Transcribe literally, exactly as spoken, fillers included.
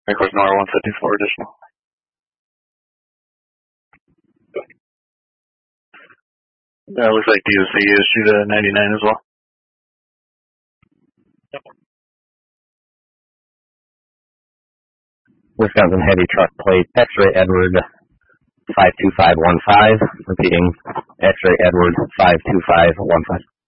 Of course, Nora one fifty-four additional. That looks like D O C issued a ninety-nine as well. Wisconsin heavy truck plate, X-ray Edward five two five one five, repeating X-ray Edward five two five one five.